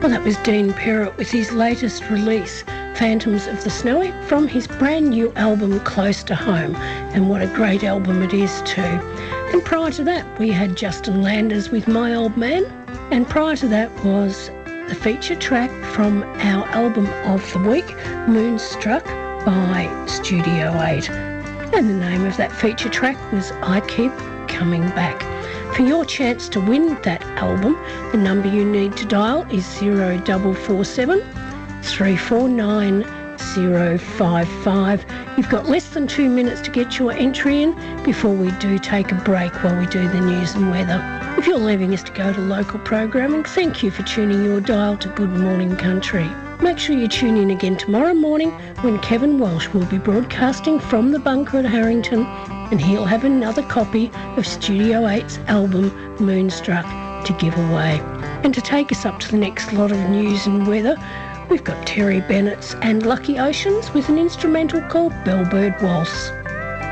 Well, that was Dean Perrott with his latest release, Phantoms of the Snowy, from his brand new album Close to Home, and what a great album it is too. And prior to that we had Justin Landers with My Old Man, and prior to that was the feature track from our album of the week, Moonstruck by Studio 8. And the name of that feature track was I Keep Coming Back. For your chance to win that album, the number you need to dial is 0447 349 055. You've got less than 2 minutes to get your entry in before we do take a break while we do the news and weather. If you're leaving us to go to local programming, thank you for tuning your dial to Good Morning Country. Make sure you tune in again tomorrow morning when Kevin Walsh will be broadcasting from the bunker at Harrington, and he'll have another copy of Studio 8's album Moonstruck to give away. And to take us up to the next lot of news and weather, we've got Terry Bennett's and Lucky Oceans with an instrumental called Bellbird Waltz.